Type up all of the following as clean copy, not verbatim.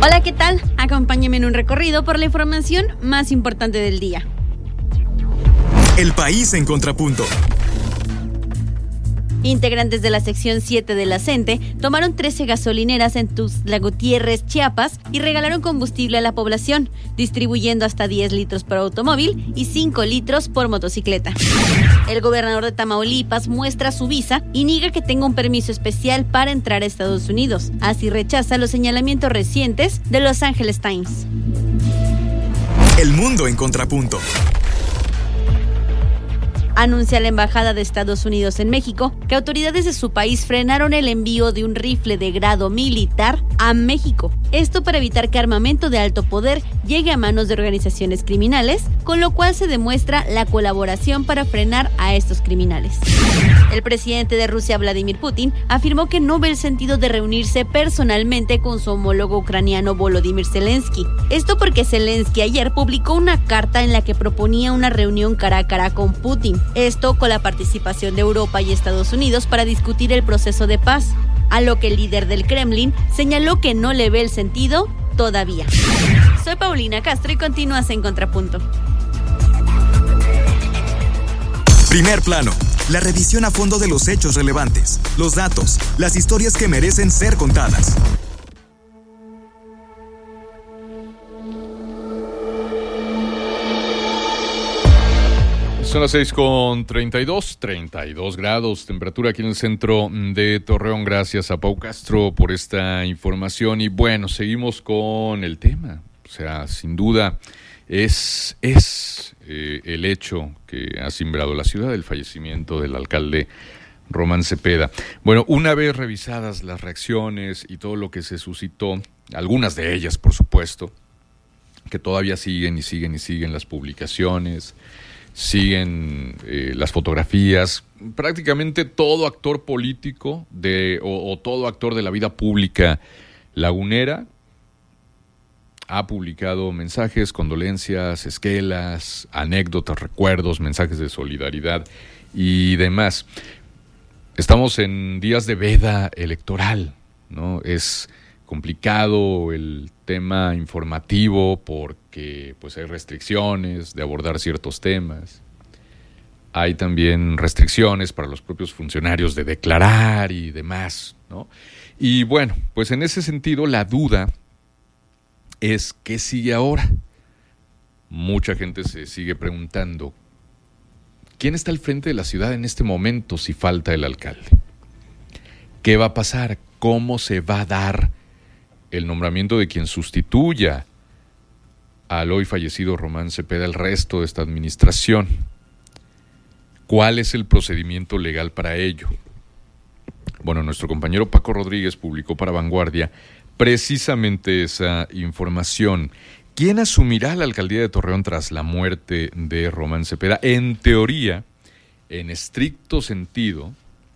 Hola, ¿qué tal? Acompáñenme en un recorrido por la información más importante del día. El país en contrapunto. Integrantes de la sección 7 de la CENTE tomaron 13 gasolineras en Tuxtla Gutiérrez, Chiapas, y regalaron combustible a la población, distribuyendo hasta 10 litros por automóvil y 5 litros por motocicleta. El gobernador de Tamaulipas muestra su visa y niega que tenga un permiso especial para entrar a Estados Unidos. Así rechaza los señalamientos recientes de Los Angeles Times. El mundo en contrapunto. Anuncia la Embajada de Estados Unidos en México que autoridades de su país frenaron el envío de un rifle de grado militar a México. Esto para evitar que armamento de alto poder llegue a manos de organizaciones criminales, con lo cual se demuestra la colaboración para frenar a estos criminales. El presidente de Rusia, Vladimir Putin, afirmó que no ve el sentido de reunirse personalmente con su homólogo ucraniano Volodymyr Zelensky. Esto porque Zelensky ayer publicó una carta en la que proponía una reunión cara a cara con Putin. Esto con la participación de Europa y Estados Unidos para discutir el proceso de paz, a lo que el líder del Kremlin señaló que no le ve el sentido todavía. Soy Paulina Castro y continúas en Contrapunto. Primer plano. La revisión a fondo de los hechos relevantes, los datos, las historias que merecen ser contadas. Son las 6:32 grados, temperatura aquí en el centro de Torreón. Gracias a Pau Castro por esta información. Y bueno, seguimos con el tema. O sea, sin duda es el hecho que ha cimbrado la ciudad, el fallecimiento del alcalde Román Cepeda. Bueno, una vez revisadas las reacciones y todo lo que se suscitó, algunas de ellas, por supuesto, que todavía siguen las publicaciones, siguen las fotografías, prácticamente todo actor político o todo actor de la vida pública lagunera ha publicado mensajes, condolencias, esquelas, anécdotas, recuerdos, mensajes de solidaridad y demás. Estamos en días de veda electoral, ¿no? Es complicado el tema informativo porque pues hay restricciones de abordar ciertos temas. Hay también restricciones para los propios funcionarios de declarar y demás, ¿no? Y bueno, pues en ese sentido la duda es ¿qué sigue ahora? Mucha gente se sigue preguntando ¿quién está al frente de la ciudad en este momento si falta el alcalde? ¿Qué va a pasar? ¿Cómo se va a dar el nombramiento de quien sustituya al hoy fallecido Román Cepeda, el resto de esta administración? ¿Cuál es el procedimiento legal para ello? Bueno, nuestro compañero Paco Rodríguez publicó para Vanguardia precisamente esa información. ¿Quién asumirá la alcaldía de Torreón tras la muerte de Román Cepeda? En teoría, en estricto sentido,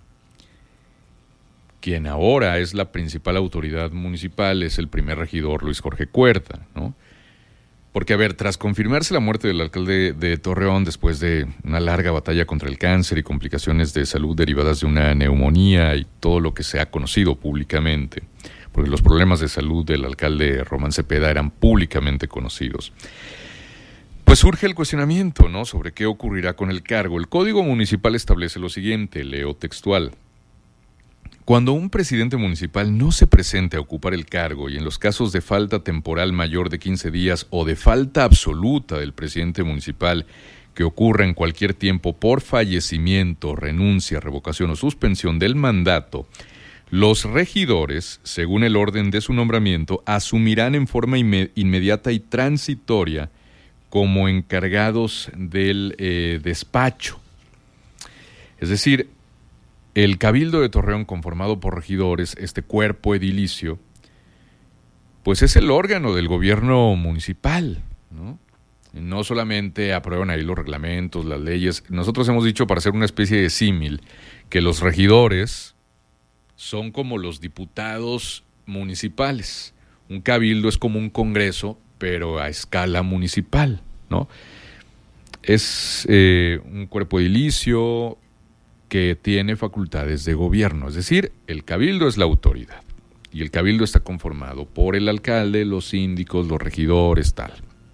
quien ahora es la principal autoridad municipal es el primer regidor Luis Jorge Cuerda, ¿no? Porque, a ver, tras confirmarse la muerte del alcalde de Torreón después de una larga batalla contra el cáncer y complicaciones de salud derivadas de una neumonía y todo lo que se ha conocido públicamente, porque los problemas de salud del alcalde Román Cepeda eran públicamente conocidos, pues surge el cuestionamiento, ¿no?, sobre qué ocurrirá con el cargo. El Código Municipal establece lo siguiente, leo textual: cuando un presidente municipal no se presente a ocupar el cargo y en los casos de falta temporal mayor de 15 días o de falta absoluta del presidente municipal que ocurra en cualquier tiempo por fallecimiento, renuncia, revocación o suspensión del mandato, los regidores, según el orden de su nombramiento, asumirán en forma inmediata y transitoria como encargados del despacho. Es decir, el Cabildo de Torreón, conformado por regidores, este cuerpo edilicio, pues es el órgano del gobierno municipal, ¿no? No solamente aprueban ahí los reglamentos, las leyes. Nosotros hemos dicho, para hacer una especie de símil, que los regidores son como los diputados municipales. Un cabildo es como un congreso, pero a escala municipal, ¿no? Es un cuerpo edilicio que tiene facultades de gobierno, es decir, el cabildo es la autoridad y el cabildo está conformado por el alcalde, los síndicos, los regidores, tal.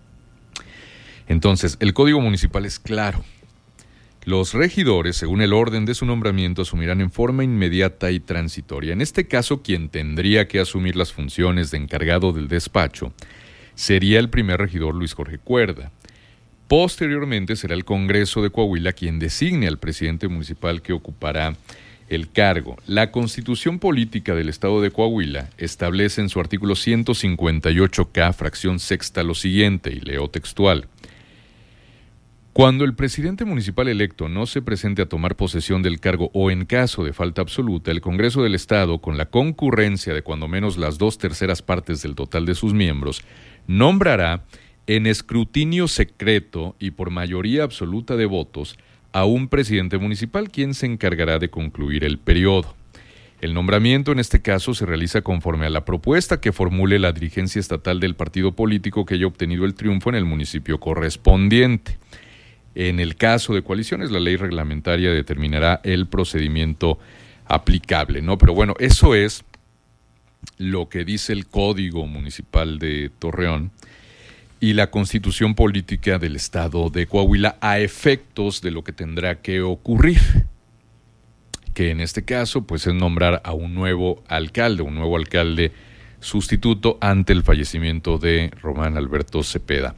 Entonces, el código municipal es claro. Los regidores, según el orden de su nombramiento, asumirán en forma inmediata y transitoria. En este caso, quien tendría que asumir las funciones de encargado del despacho sería el primer regidor Luis Jorge Cuerda. Posteriormente será el Congreso de Coahuila quien designe al presidente municipal que ocupará el cargo. La Constitución Política del Estado de Coahuila establece en su artículo 158K, fracción sexta, lo siguiente, y leo textual. Cuando el presidente municipal electo no se presente a tomar posesión del cargo o en caso de falta absoluta, el Congreso del Estado, con la concurrencia de cuando menos las 2/3 partes del total de sus miembros, nombrará en escrutinio secreto y por mayoría absoluta de votos a un presidente municipal, quien se encargará de concluir el periodo. El nombramiento en este caso se realiza conforme a la propuesta que formule la dirigencia estatal del partido político que haya obtenido el triunfo en el municipio correspondiente. En el caso de coaliciones, la ley reglamentaria determinará el procedimiento aplicable, ¿no? Pero bueno, eso es lo que dice el Código Municipal de Torreón y la Constitución Política del Estado de Coahuila a efectos de lo que tendrá que ocurrir, que en este caso pues es nombrar a un nuevo alcalde sustituto ante el fallecimiento de Román Alberto Cepeda.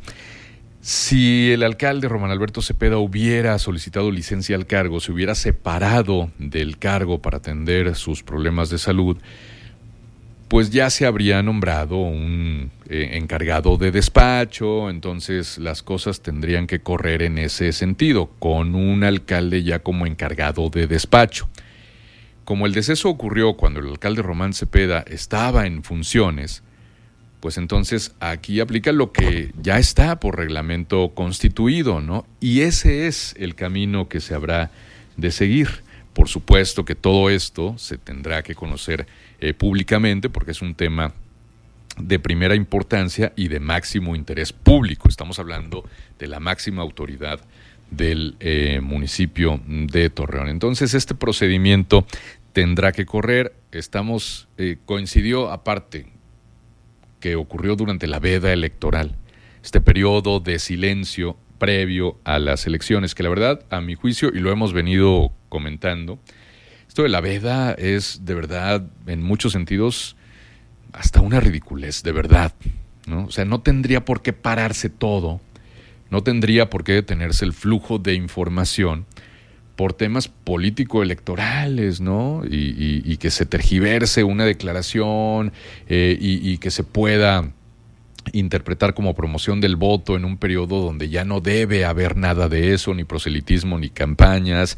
Si el alcalde Román Alberto Cepeda hubiera solicitado licencia al cargo, se hubiera separado del cargo para atender sus problemas de salud, pues ya se habría nombrado un encargado de despacho, entonces las cosas tendrían que correr en ese sentido, con un alcalde ya como encargado de despacho. Como el deceso ocurrió cuando el alcalde Román Cepeda estaba en funciones, pues entonces aquí aplica lo que ya está por reglamento constituido, ¿no? Y ese es el camino que se habrá de seguir. Por supuesto que todo esto se tendrá que conocer públicamente porque es un tema de primera importancia y de máximo interés público. Estamos hablando de la máxima autoridad del municipio de Torreón. Entonces este procedimiento tendrá que correr. Coincidió aparte que ocurrió durante la veda electoral, este periodo de silencio previo a las elecciones, que la verdad, a mi juicio, y lo hemos venido comentando, esto de la veda es de verdad, en muchos sentidos, hasta una ridiculez, de verdad, ¿no? O sea, no tendría por qué pararse todo, no tendría por qué detenerse el flujo de información por temas político-electorales, ¿no? Y que se tergiverse una declaración y que se pueda interpretar como promoción del voto en un periodo donde ya no debe haber nada de eso, ni proselitismo, ni campañas.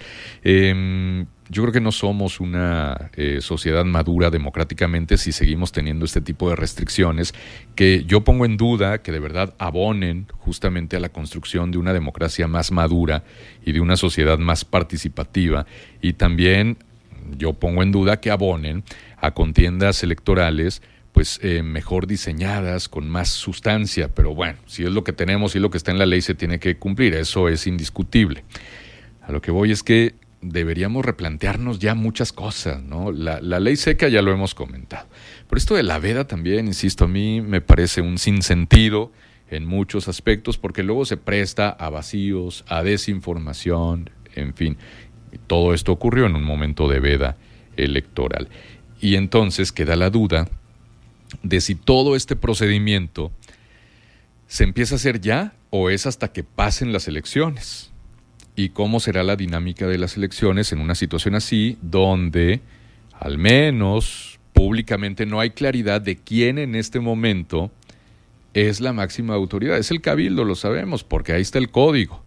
Yo creo que no somos una sociedad madura democráticamente si seguimos teniendo este tipo de restricciones que yo pongo en duda que de verdad abonen justamente a la construcción de una democracia más madura y de una sociedad más participativa. Y también yo pongo en duda que abonen a contiendas electorales pues mejor diseñadas, con más sustancia. Pero bueno, si es lo que tenemos y lo que está en la ley se tiene que cumplir, eso es indiscutible. A lo que voy es que deberíamos replantearnos ya muchas cosas, ¿no? La ley seca ya lo hemos comentado, pero esto de la veda también, insisto, a mí me parece un sinsentido en muchos aspectos, porque luego se presta a vacíos, a desinformación, en fin, todo esto ocurrió en un momento de veda electoral. Y entonces queda la duda de si todo este procedimiento se empieza a hacer ya o es hasta que pasen las elecciones. ¿Y cómo será la dinámica de las elecciones en una situación así, donde al menos públicamente no hay claridad de quién en este momento es la máxima autoridad? Es el cabildo, lo sabemos, porque ahí está el código.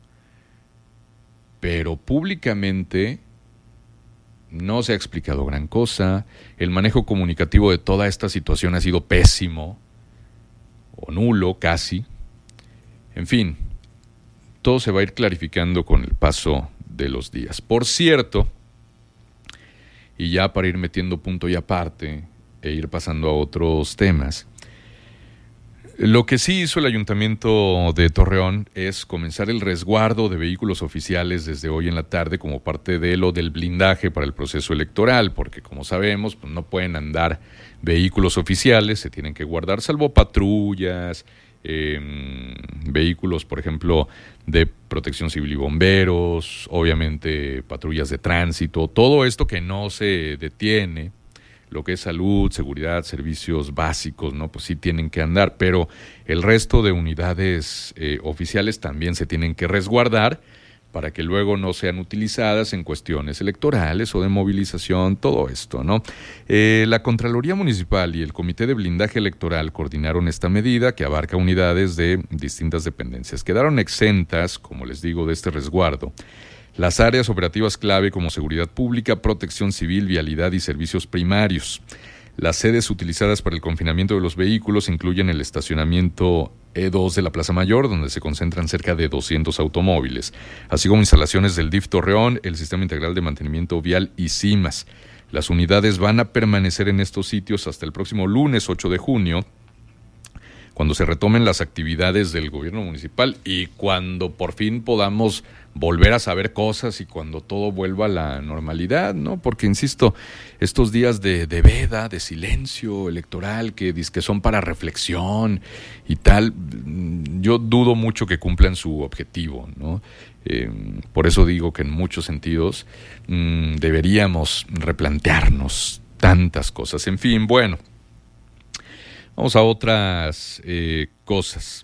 Pero públicamente no se ha explicado gran cosa. El manejo comunicativo de toda esta situación ha sido pésimo, o nulo casi. En fin, todo se va a ir clarificando con el paso de los días. Por cierto, y ya para ir metiendo punto y aparte e ir pasando a otros temas, Lo que sí hizo el Ayuntamiento de Torreón es comenzar el resguardo de vehículos oficiales desde hoy en la tarde como parte de lo del blindaje para el proceso electoral, porque como sabemos, pues no pueden andar vehículos oficiales, se tienen que guardar salvo patrullas, vehículos, por ejemplo, de protección civil y bomberos, obviamente patrullas de tránsito, todo esto que no se detiene. Lo que es salud, seguridad, servicios básicos, ¿no? Pues sí tienen que andar, pero el resto de unidades oficiales también se tienen que resguardar para que luego no sean utilizadas en cuestiones electorales o de movilización, todo esto, ¿no? La Contraloría Municipal y el Comité de Blindaje Electoral coordinaron esta medida que abarca unidades de distintas dependencias. Quedaron exentas, como les digo, de este resguardo las áreas operativas clave como seguridad pública, protección civil, vialidad y servicios primarios. Las sedes utilizadas para el confinamiento de los vehículos incluyen el estacionamiento E2 de la Plaza Mayor, donde se concentran cerca de 200 automóviles, así como instalaciones del DIF Torreón, el Sistema Integral de Mantenimiento Vial y CIMAS. Las unidades van a permanecer en estos sitios hasta el próximo lunes 8 de junio, cuando se retomen las actividades del gobierno municipal y cuando por fin podamos volver a saber cosas y cuando todo vuelva a la normalidad, ¿no? Porque, insisto, estos días de veda, de silencio electoral, que dizque son para reflexión y tal, yo dudo mucho que cumplan su objetivo, ¿no? Por eso digo que en muchos sentidos deberíamos replantearnos tantas cosas. En fin, bueno. Vamos a otras cosas.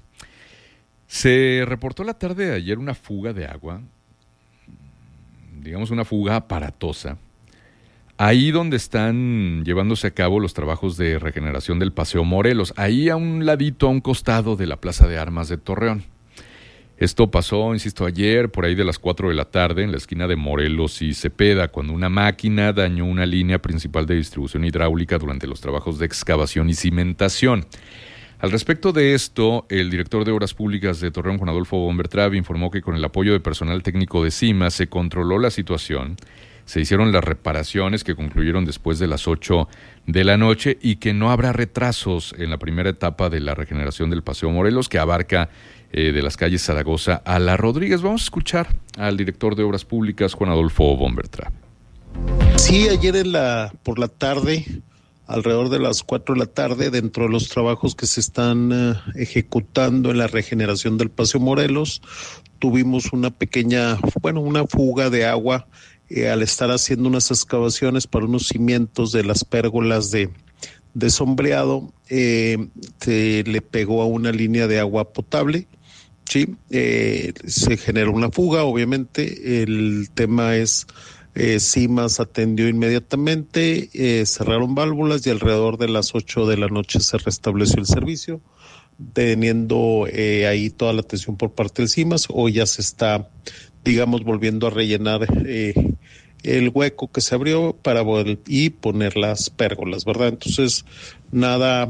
Se reportó la tarde de ayer una fuga de agua, digamos una fuga aparatosa, ahí donde están llevándose a cabo los trabajos de regeneración del Paseo Morelos, ahí a un ladito, a un costado de la Plaza de Armas de Torreón. Esto pasó, insisto, ayer por ahí de las 4 de la tarde en la esquina de Morelos y Cepeda, cuando una máquina dañó una línea principal de distribución hidráulica durante los trabajos de excavación y cimentación. Al respecto de esto, el director de Obras Públicas de Torreón, Juan Adolfo Bombertrab, informó que con el apoyo de personal técnico de CIMA se controló la situación, se hicieron las reparaciones que concluyeron después de las 8 de la noche y que no habrá retrasos en la primera etapa de la regeneración del Paseo Morelos, que abarca de las calles Zaragoza a La Rodríguez. Vamos a escuchar al director de Obras Públicas, Juan Adolfo Bombertrab. Sí, ayer por la tarde, alrededor de las 4 de la tarde, dentro de los trabajos que se están ejecutando en la regeneración del Paseo Morelos, tuvimos una fuga de agua al estar haciendo unas excavaciones para unos cimientos de las pérgolas de sombreado. Se le pegó a una línea de agua potable. Sí, se generó una fuga, obviamente. El tema es, CIMAS atendió inmediatamente, cerraron válvulas y alrededor de las 8 de la noche se restableció el servicio, teniendo ahí toda la atención por parte del CIMAS. Hoy ya se está, digamos, volviendo a rellenar el hueco que se abrió y poner las pérgolas, ¿verdad? Entonces, nada,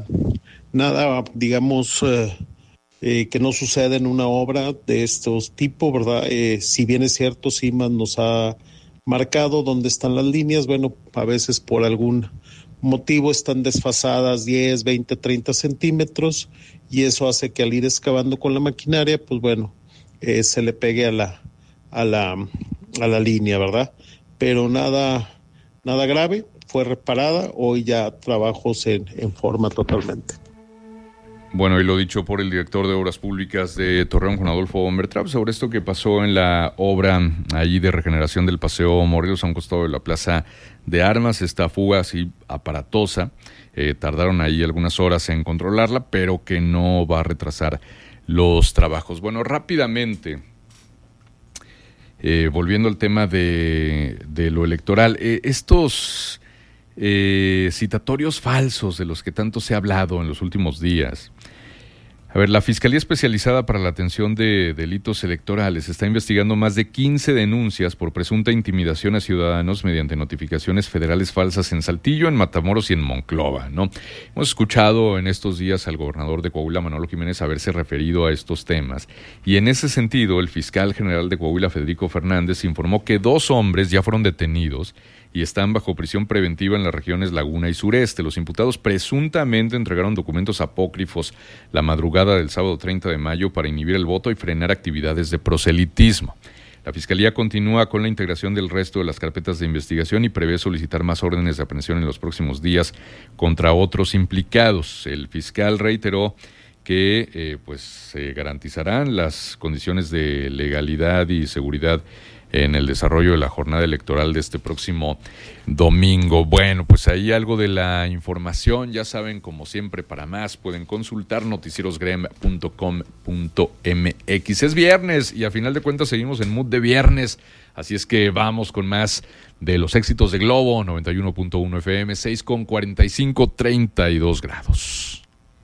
digamos, que no suceda en una obra de estos tipos, ¿verdad? Si bien es cierto, CIMAS nos ha marcado dónde están las líneas, bueno, a veces por algún motivo están desfasadas 10, 20, 30 centímetros y eso hace que al ir excavando con la maquinaria, pues bueno, se le pegue a la línea, ¿verdad? Pero nada grave, fue reparada, hoy ya trabajos en forma totalmente. Bueno, y lo dicho por el director de Obras Públicas de Torreón, Juan Adolfo Bombertrab, sobre esto que pasó en la obra ahí de regeneración del Paseo Morelos a un costado de la Plaza de Armas, esta fuga así aparatosa, tardaron ahí algunas horas en controlarla, pero que no va a retrasar los trabajos. Bueno, rápidamente, volviendo al tema de lo electoral, estos citatorios falsos de los que tanto se ha hablado en los últimos días. A ver, la Fiscalía Especializada para la Atención de Delitos Electorales está investigando más de 15 denuncias por presunta intimidación a ciudadanos mediante notificaciones federales falsas en Saltillo, en Matamoros y en Monclova, ¿no? Hemos escuchado en estos días al gobernador de Coahuila, Manolo Jiménez, haberse referido a estos temas. Y en ese sentido, el fiscal general de Coahuila, Federico Fernández, informó que 2 hombres ya fueron detenidos y están bajo prisión preventiva en las regiones Laguna y Sureste. Los imputados presuntamente entregaron documentos apócrifos la madrugada del sábado 30 de mayo para inhibir el voto y frenar actividades de proselitismo. La Fiscalía continúa con la integración del resto de las carpetas de investigación y prevé solicitar más órdenes de aprehensión en los próximos días contra otros implicados. El fiscal reiteró que se garantizarán las condiciones de legalidad y seguridad en el desarrollo de la jornada electoral de este próximo domingo. Bueno, pues ahí algo de la información. Ya saben, como siempre, para más pueden consultar noticierosgrem.com.mx. Es viernes y a final de cuentas seguimos en mood de viernes, así es que vamos con más de los éxitos de Globo 91.1 FM, 6:45, 32 grados.